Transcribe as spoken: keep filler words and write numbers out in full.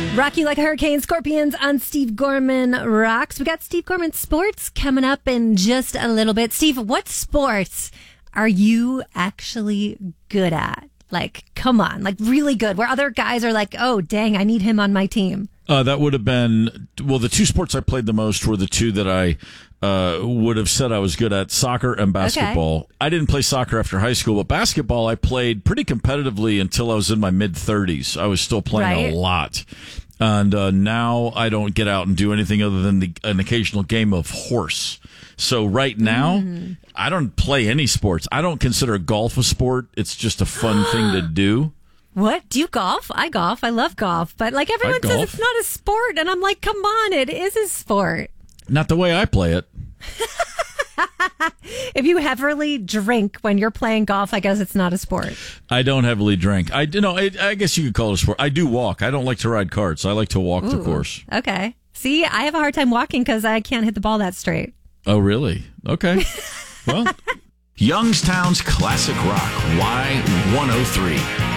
Rock You Like a Hurricane, Scorpions on Steve Gorman Rocks. We got Steve Gorman Sports coming up in just a little bit. Steve, what sports are you actually good at? Like, come on, like really good, where other guys are like, oh, dang, I need him on my team. Uh, that would have been, well, the two sports I played the most were the two that I uh, would have said I was good at, soccer and basketball. Okay. I didn't play soccer after high school, but basketball I played pretty competitively until I was in my mid-thirties. I was still playing right. a lot. And uh, now I don't get out and do anything other than the, an occasional game of horse. So right now, mm. I don't play any sports. I don't consider golf a sport. It's just a fun thing to do. What? Do you golf? I golf. I love golf. But like everyone says, it's not a sport. And I'm like, come on, it is a sport. Not the way I play it. If you heavily drink when you're playing golf, I guess it's not a sport. I don't heavily drink. I you know. It, I guess you could call it a sport. I do walk. I don't like to ride carts. I like to walk Ooh, the course. Okay. See, I have a hard time walking because I can't hit the ball that straight. Oh, really? Okay. Well, Youngstown's Classic Rock, Y one oh three.